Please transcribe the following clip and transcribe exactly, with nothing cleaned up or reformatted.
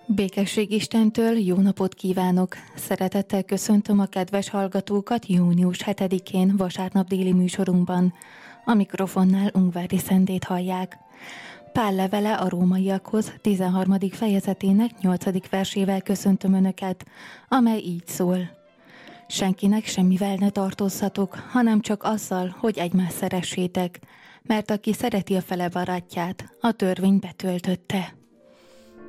Békesség Istentől, jó napot kívánok! Szeretettel köszöntöm a kedves hallgatókat június hetedikén vasárnap déli műsorunkban. A mikrofonnál Ungvári Szendét hallják. Pál levele a rómaiakhoz tizenharmadik fejezetének nyolcadik versével köszöntöm Önöket, amely így szól. Senkinek semmivel ne tartozzatok, hanem csak azzal, hogy egymást szeressétek, mert aki szereti a fele barátját, a törvény betöltötte.